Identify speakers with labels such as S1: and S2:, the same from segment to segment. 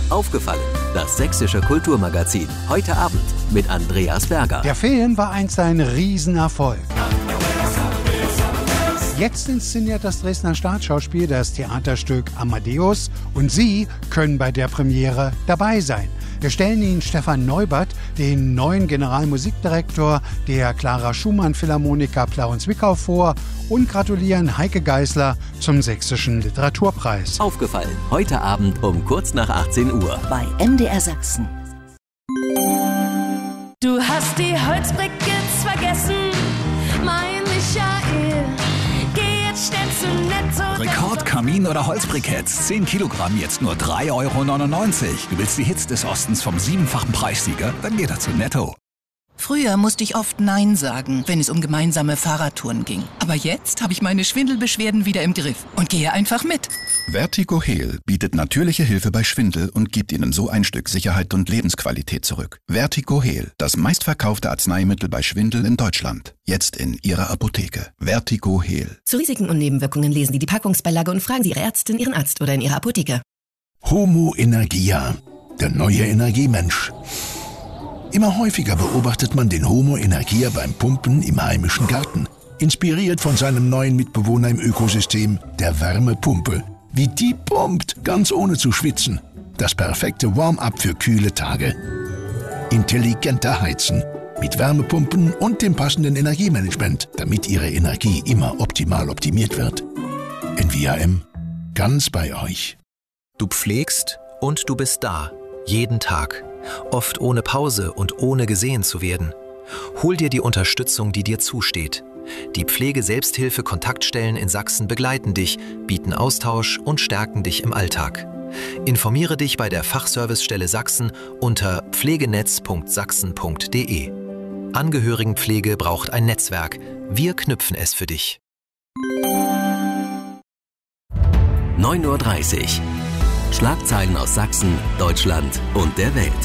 S1: Aufgefallen, das sächsische Kulturmagazin. Heute Abend mit Andreas Berger.
S2: Der Film war einst ein Riesenerfolg. Jetzt inszeniert das Dresdner Staatsschauspiel das Theaterstück Amadeus und Sie können bei der Premiere dabei sein. Wir stellen Ihnen Stefan Neubert, den neuen Generalmusikdirektor der Clara Schumann Philharmoniker Plauen-Zwickau vor und gratulieren Heike Geisler zum Sächsischen Literaturpreis.
S1: Aufgefallen, heute Abend um kurz nach 18 Uhr.
S3: Bei MDR Sachsen.
S4: Du hast die Holzbriketts vergessen, mein Michael. Geh jetzt schnell zu Netto.
S5: Rekord, Kamin oder Holzbriketts. 10 Kilogramm, jetzt nur 3,99 €. Du willst die Hits des Ostens vom 7-fachen Preissieger? Dann geh da zu Netto.
S6: Früher musste ich oft Nein sagen, wenn es um gemeinsame Fahrradtouren ging. Aber jetzt habe ich meine Schwindelbeschwerden wieder im Griff und gehe einfach mit.
S7: Vertigo Heal bietet natürliche Hilfe bei Schwindel und gibt Ihnen so ein Stück Sicherheit und Lebensqualität zurück. Vertigo Heal, das meistverkaufte Arzneimittel bei Schwindel in Deutschland. Jetzt in Ihrer Apotheke. Vertigo Heal.
S3: Zu Risiken und Nebenwirkungen lesen Sie die Packungsbeilage und fragen Sie Ihre Ärztin, Ihren Arzt oder in Ihrer Apotheke.
S8: Homo Energia, der neue Energiemensch. Immer häufiger beobachtet man den Homo Energia beim Pumpen im heimischen Garten. Inspiriert von seinem neuen Mitbewohner im Ökosystem, der Wärmepumpe. Wie die pumpt, ganz ohne zu schwitzen. Das perfekte Warm-up für kühle Tage. Intelligenter Heizen. Mit Wärmepumpen und dem passenden Energiemanagement, damit Ihre Energie immer optimal optimiert wird. NVIM, ganz bei euch.
S9: Du pflegst und du bist da. Jeden Tag. Oft ohne Pause und ohne gesehen zu werden. Hol dir die Unterstützung, die dir zusteht. Die Pflege-Selbsthilfe-Kontaktstellen in Sachsen begleiten dich, bieten Austausch und stärken dich im Alltag. Informiere dich bei der Fachservicestelle Sachsen unter pflegenetz.sachsen.de. Angehörigenpflege braucht ein Netzwerk. Wir knüpfen es für dich.
S1: 9:30 Uhr. Schlagzeilen aus Sachsen, Deutschland und der Welt.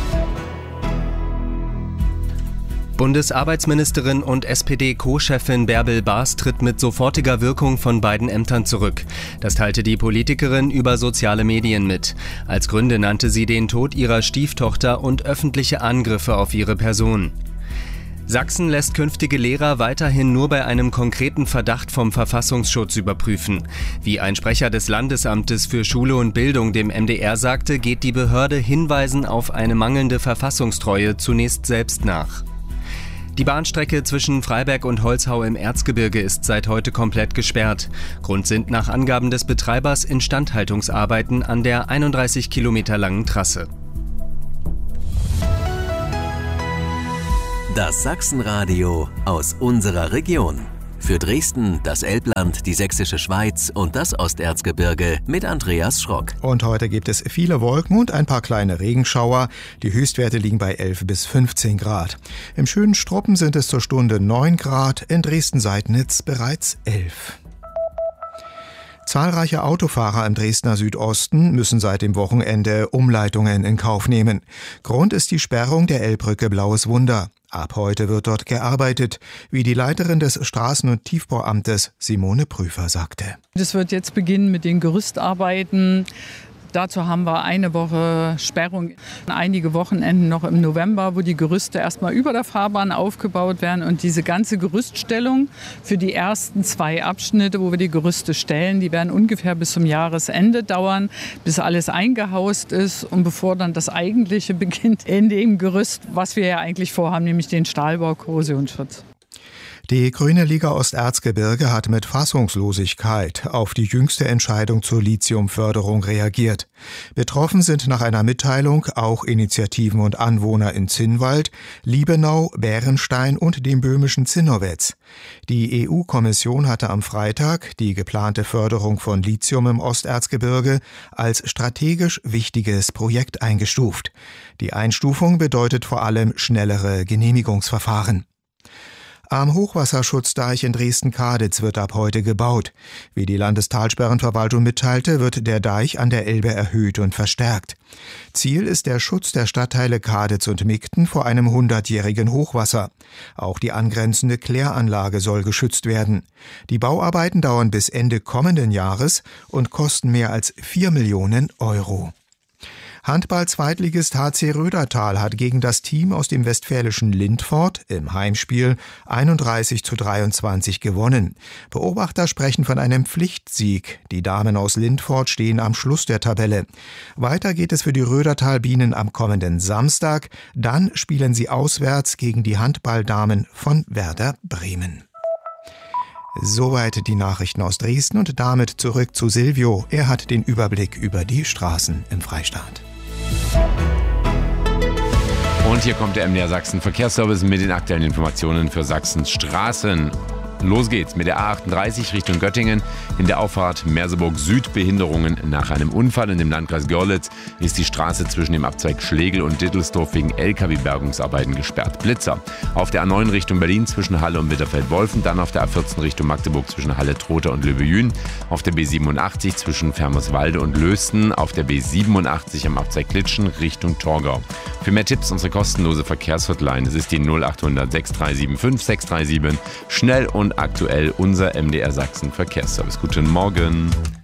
S10: Bundesarbeitsministerin und SPD-Co-Chefin Bärbel Baas tritt mit sofortiger Wirkung von beiden Ämtern zurück. Das teilte die Politikerin über soziale Medien mit. Als Gründe nannte sie den Tod ihrer Stieftochter und öffentliche Angriffe auf ihre Person. Sachsen lässt künftige Lehrer weiterhin nur bei einem konkreten Verdacht vom Verfassungsschutz überprüfen. Wie ein Sprecher des Landesamtes für Schule und Bildung dem MDR sagte, geht die Behörde Hinweisen auf eine mangelnde Verfassungstreue zunächst selbst nach. Die Bahnstrecke zwischen Freiberg und Holzhau im Erzgebirge ist seit heute komplett gesperrt. Grund sind nach Angaben des Betreibers Instandhaltungsarbeiten an der 31 Kilometer langen Trasse.
S1: Das Sachsenradio aus unserer Region. Für Dresden, das Elbland, die Sächsische Schweiz und das Osterzgebirge mit Andreas Schrock.
S11: Und heute gibt es viele Wolken und ein paar kleine Regenschauer. Die Höchstwerte liegen bei 11 bis 15 Grad. Im schönen Struppen sind es zur Stunde 9 Grad, in Dresden-Seidnitz bereits 11. Zahlreiche Autofahrer im Dresdner Südosten müssen seit dem Wochenende Umleitungen in Kauf nehmen. Grund ist die Sperrung der Elbbrücke Blaues Wunder. Ab heute wird dort gearbeitet, wie die Leiterin des Straßen- und Tiefbauamtes Simone Prüfer sagte.
S12: Das wird jetzt beginnen mit den Gerüstarbeiten. Dazu haben wir eine Woche Sperrung, einige Wochenenden noch im November, wo die Gerüste erstmal über der Fahrbahn aufgebaut werden. Und diese ganze Gerüststellung für die ersten 2 Abschnitte, wo wir die Gerüste stellen, die werden ungefähr bis zum Jahresende dauern, bis alles eingehaust ist und bevor dann das Eigentliche beginnt in dem Gerüst, was wir ja eigentlich vorhaben, nämlich den Stahlbau, Korrosionsschutz.
S11: Die Grüne Liga Osterzgebirge hat mit Fassungslosigkeit auf die jüngste Entscheidung zur Lithiumförderung reagiert. Betroffen sind nach einer Mitteilung auch Initiativen und Anwohner in Zinnwald, Liebenau, Bärenstein und dem böhmischen Zinnowetz. Die EU-Kommission hatte am Freitag die geplante Förderung von Lithium im Osterzgebirge als strategisch wichtiges Projekt eingestuft. Die Einstufung bedeutet vor allem schnellere Genehmigungsverfahren. Am Hochwasserschutzdeich in Dresden-Kaditz wird ab heute gebaut. Wie die Landestalsperrenverwaltung mitteilte, wird der Deich an der Elbe erhöht und verstärkt. Ziel ist der Schutz der Stadtteile Kaditz und Migten vor einem 100-jährigen Hochwasser. Auch die angrenzende Kläranlage soll geschützt werden. Die Bauarbeiten dauern bis Ende kommenden Jahres und kosten mehr als 4 Millionen Euro. Handball-Zweitligist HC Rödertal hat gegen das Team aus dem westfälischen Lindfort im Heimspiel 31:23 gewonnen. Beobachter sprechen von einem Pflichtsieg. Die Damen aus Lindfort stehen am Schluss der Tabelle. Weiter geht es für die Rödertal-Bienen am kommenden Samstag. Dann spielen sie auswärts gegen die Handballdamen von Werder Bremen. Soweit die Nachrichten aus Dresden und damit zurück zu Silvio. Er hat den Überblick über die Straßen im Freistaat.
S13: Und hier kommt der MDR Sachsen Verkehrsservice mit den aktuellen Informationen für Sachsens Straßen. Los geht's mit der A38 Richtung Göttingen. In der Auffahrt Merseburg Süd Behinderungen nach einem Unfall. In dem Landkreis Görlitz ist die Straße zwischen dem Abzweig Schlegel und Dittelsdorf wegen LKW-Bergungsarbeiten gesperrt. Blitzer. Auf der A9 Richtung Berlin zwischen Halle und Bitterfeld-Wolfen. Dann auf der A14 Richtung Magdeburg zwischen Halle-Trotha und Löbejün. Auf der B87 zwischen Fermerswalde und Lösten. Auf der B87 am Abzweig Klitschen Richtung Torgau. Für mehr Tipps unsere kostenlose Verkehrshotline. Es ist die 0800 6375 637. Schnell und aktuell unser MDR Sachsen Verkehrsservice. Guten Morgen.